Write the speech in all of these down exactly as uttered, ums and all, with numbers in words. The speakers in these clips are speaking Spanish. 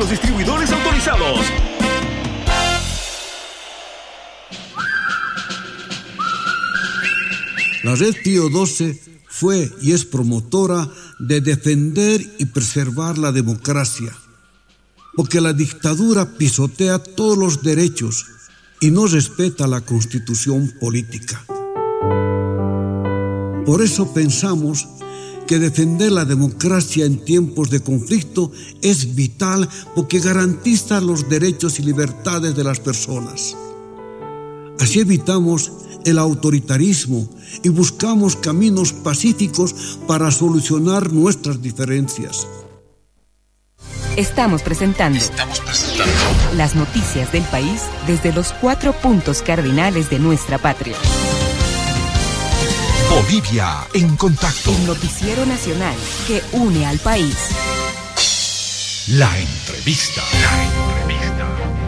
los distribuidores autorizados. La Red Pío doce fue y es promotora de defender y preservar la democracia, porque la dictadura pisotea todos los derechos y no respeta la constitución política. Por eso pensamos que defender la democracia en tiempos de conflicto es vital porque garantiza los derechos y libertades de las personas. Así evitamos el autoritarismo y buscamos caminos pacíficos para solucionar nuestras diferencias. Estamos presentando, Estamos presentando las noticias del país desde los cuatro puntos cardinales de nuestra patria. Bolivia en contacto. El noticiero nacional que une al país. La entrevista. La entrevista.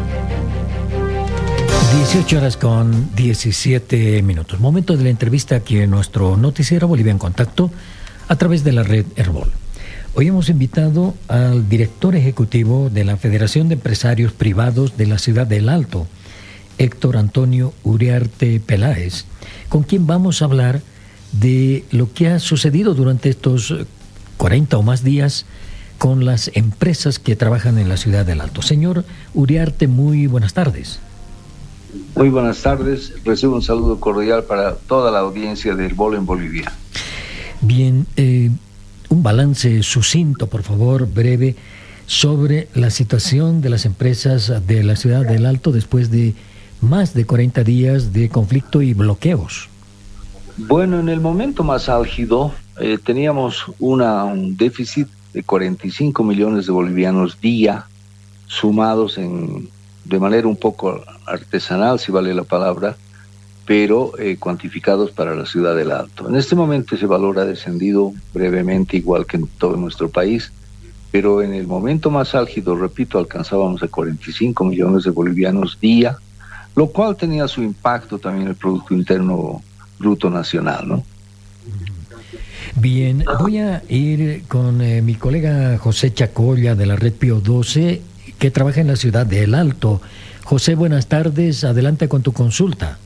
dieciocho horas con diecisiete minutos. Momento de la entrevista aquí en nuestro noticiero Bolivia en Contacto a través de la red Herbol. Hoy hemos invitado al director ejecutivo de la Federación de Empresarios Privados de la Ciudad del Alto, Héctor Antonio Uriarte Peláez, con quien vamos a hablar de lo que ha sucedido durante estos cuarenta o más días con las empresas que trabajan en la Ciudad del Alto. Señor Uriarte, muy buenas tardes. Muy buenas tardes, recibo un saludo cordial para toda la audiencia del Herbol en Bolivia. Bien, eh, un balance sucinto, por favor, breve, sobre la situación de las empresas de la Ciudad del Alto después de más de cuarenta días de conflicto y bloqueos. Bueno, en el momento más álgido eh, teníamos una, un déficit de cuarenta y cinco millones de bolivianos día, sumados en, de manera un poco artesanal, si vale la palabra, pero eh, cuantificados para la Ciudad del Alto. En este momento ese valor ha descendido brevemente, igual que en todo nuestro país, pero en el momento más álgido, repito, alcanzábamos a cuarenta y cinco millones de bolivianos día, lo cual tenía su impacto también en el Producto Interno Bruto Nacional, ¿no? Bien, voy a ir con eh, mi colega José Chacolla de la Red Pío doce, que trabaja en la Ciudad del Alto. José, buenas tardes, adelante con tu consulta.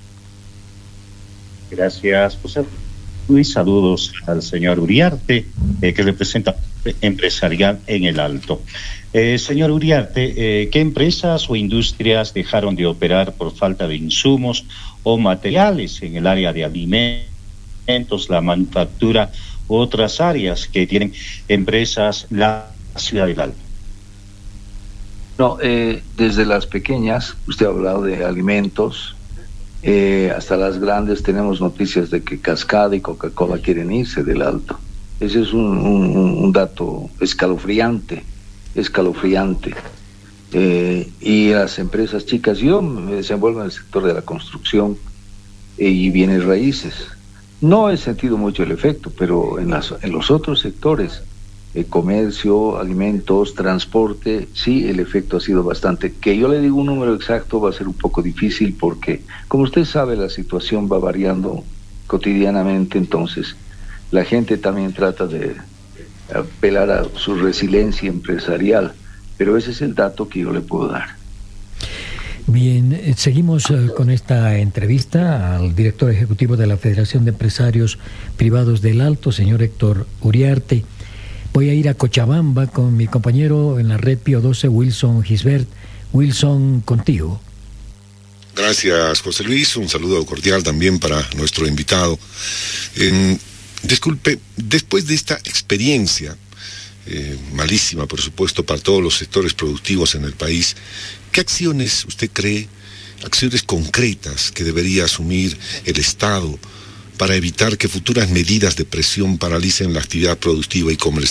Gracias, José Luis. Saludos al señor Uriarte, eh, que representa empresarial en el Alto. Eh, señor Uriarte, eh, ¿qué empresas o industrias dejaron de operar por falta de insumos o materiales en el área de alimentos, la manufactura u otras áreas que tienen empresas la Ciudad del Alto? No, eh, desde las pequeñas, usted ha hablado de alimentos, eh, hasta las grandes tenemos noticias de que Cascada y Coca-Cola quieren irse del Alto. Ese es un, un, un dato escalofriante, escalofriante. Eh, y las empresas chicas, yo me desenvuelvo en el sector de la construcción eh, y bienes raíces. No he sentido mucho el efecto, pero en, las, en los otros sectores, eh, comercio, alimentos, transporte, sí, el efecto ha sido bastante. Que yo le digo un número exacto va a ser un poco difícil porque, como usted sabe, la situación va variando cotidianamente, entonces la gente también trata de apelar a su resiliencia empresarial, pero ese es el dato que yo le puedo dar. Bien, eh, seguimos eh, con esta entrevista al director ejecutivo de la Federación de Empresarios Privados del Alto, señor Héctor Uriarte. Voy a ir a Cochabamba con mi compañero en la Red Pío doce, Wilson Gisbert. Wilson, contigo. Gracias, José Luis. Un saludo cordial también para nuestro invitado. Eh, disculpe, después de esta experiencia, eh, malísima, por supuesto, para todos los sectores productivos en el país, ¿qué acciones usted cree, acciones concretas que debería asumir el Estado para evitar que futuras medidas de presión paralicen la actividad productiva y comercial